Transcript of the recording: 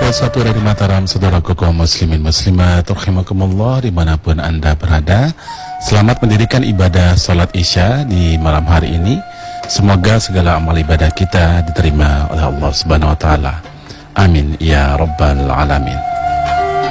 101 dari Mataram, saudaraku kaum muslimin muslimat rahimakumullah dimanapun anda berada. Selamat mendirikan ibadah salat isya di malam hari ini. Semoga segala amal ibadah kita diterima oleh Allah Subhanahu wa taala. Amin ya rabbal alamin.